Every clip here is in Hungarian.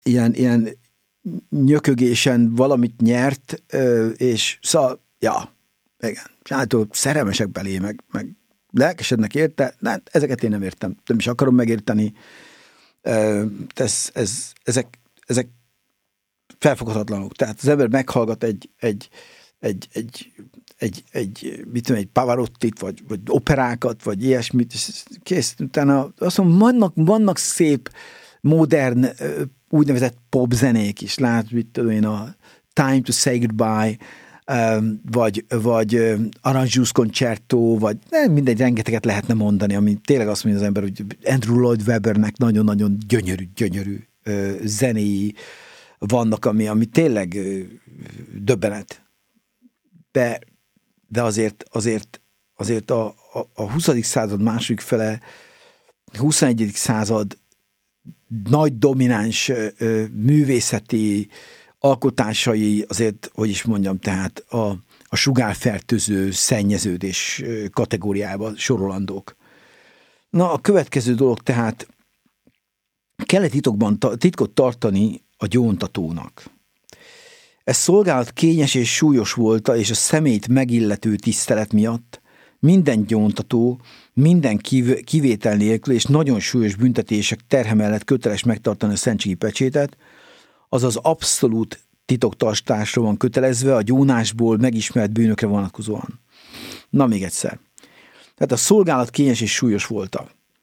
ilyen nyökögésen valamit nyert, és szóval, ja, igen, csináltól szerelmesek belé, meg lelkesednek érte, de ezeket én nem értem, nem is akarom megérteni. Ezek felfoghatatlanok. Tehát az ember meghallgat egy mit tudom, egy Pavarottit, vagy operákat, vagy ilyesmit, és kész. Utána azt mondom, vannak szép, modern, úgynevezett popzenék is. Lát, mit tudom én, a Time to Say Goodbye, vagy Aranjuez Concerto, vagy mindegy, rengeteget lehetne mondani, ami tényleg azt mondja az ember, hogy Andrew Lloyd Webbernek nagyon-nagyon gyönyörű zenéi vannak, ami tényleg döbbenet. De azért a 20. század második fele, 21. század nagy domináns művészeti alkotásai azért, hogy is mondjam, tehát a sugárfertőző szennyeződés kategóriába sorolandók. Na, a következő dolog tehát kellett titkot tartani a gyóntatónak. Ez szolgálat kényes és súlyos volt, és a személyt megillető tisztelet miatt minden gyóntató, minden kivétel nélkül és nagyon súlyos büntetések terhe mellett köteles megtartani a szentségi pecsétet, azaz abszolút titoktartásra van kötelezve a gyónásból megismert bűnökre vonatkozóan. Na, még egyszer. Tehát a szolgálat kényes és súlyos volt.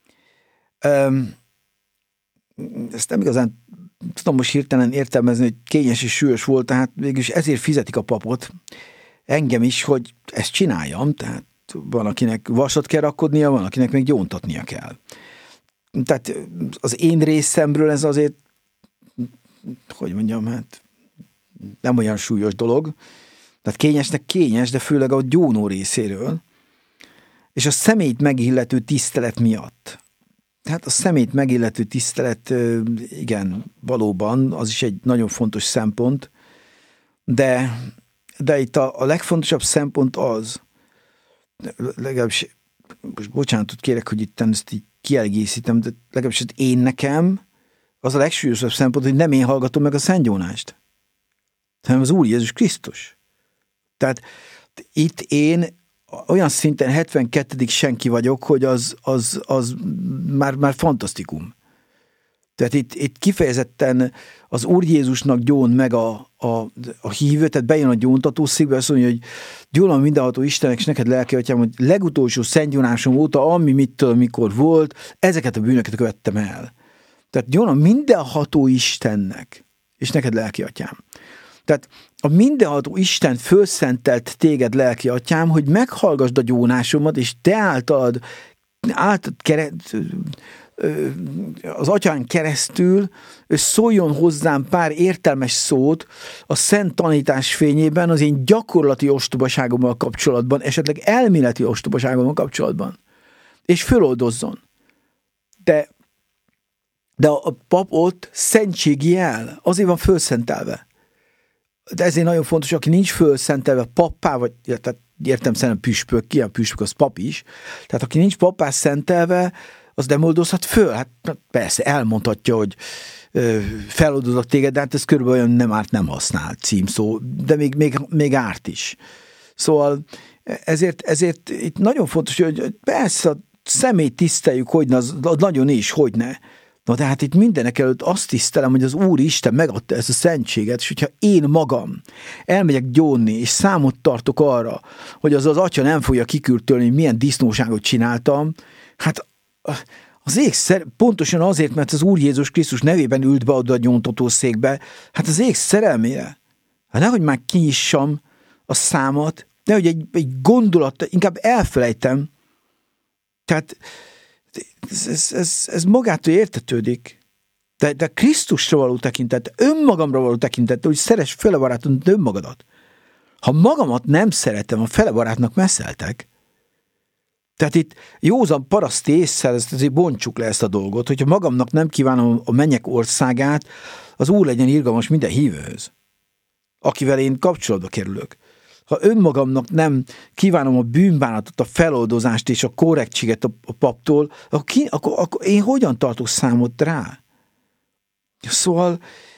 Ezt nem igazán tudom most hirtelen értelmezni, hogy kényes és súlyos volt, tehát végülis ezért fizetik a papot, engem is, hogy ezt csináljam, tehát van, akinek vasat kell rakodnia, van, akinek még gyóntatnia kell. Tehát az én részemről ez azért, hogy mondjam, hát nem olyan súlyos dolog, tehát kényesnek kényes, de főleg a gyónó részéről, és a személyt megillető tisztelet miatt. Tehát a személyt megillető tisztelet, igen, valóban, az is egy nagyon fontos szempont, de itt a legfontosabb szempont az, legalábbis, most bocsánatot kérek, hogy itt ezt így kiegészítem, de legalábbis én nekem az a legsúlyosabb szempont, hogy nem én hallgatom meg a szentgyónást, hanem az Úr Jézus Krisztus. Tehát itt én olyan szinten 72. senki vagyok, hogy az már fantasztikum. Tehát itt kifejezetten az Úr Jézusnak gyón meg a hívő, tehát bejön a gyóntatószékbe, azt mondja, hogy gyónom mindenható Istennek, és neked lelki atyám, hogy legutolsó szentgyónásom óta, ami mikor volt, ezeket a bűnöket követtem el. Tehát gyónom mindenható Istennek, és neked lelki atyám. Tehát a mindenható Isten fölszentelt téged, lelki atyám, hogy meghallgasd a gyónásomat, és te általad az atyán keresztül szóljon hozzám pár értelmes szót a szent tanítás fényében az én gyakorlati ostobaságommal kapcsolatban, esetleg elméleti ostobaságommal kapcsolatban, és föloldozzon. De a pap ott szentségi jel, azért van fölszentelve. De ezért nagyon fontos, aki nincs fölszentelve pappá, vagy tehát értem szerint püspök, ki a püspök, az pap is, tehát aki nincs pappá szentelve, az nem oldozhat föl. Hát persze, elmondhatja, hogy feloldozok téged, de hát ez körülbelül olyan nem árt, nem használ címszó, de még árt is. Szóval ezért itt nagyon fontos, hogy persze a személyt tiszteljük, hogy az nagyon is, hogy ne. Na de hát itt mindenek előtt azt tisztelem, hogy az Úr Isten megadta ezt a szentséget, és hogyha én magam elmegyek gyónni, és számot tartok arra, hogy az atya nem fogja kikürtölni, hogy milyen disznóságot csináltam, hát az ég pontosan azért, mert az Úr Jézus Krisztus nevében ült be oda a gyóntatószékbe, hát az ég szerelmére. Hát nehogy már kinyissam a számot, nehogy egy gondolat, inkább elfelejtem. Tehát ez magától értetődik. De Krisztusra való tekintet, önmagamra való tekintet, hogy szeress fele barátot önmagadat. Ha magamat nem szeretem, a fele barátnak messzeltek. Tehát itt józan paraszti ésszel, azért bontsuk le ezt a dolgot, hogyha magamnak nem kívánom a mennyek országát, az Úr legyen irgalmas minden hívőhöz, akivel én kapcsolatba kerülök. Ha önmagamnak nem kívánom a bűnbánatot, a feloldozást és a korrektséget a paptól, akkor én hogyan tartok számot rá? Szóval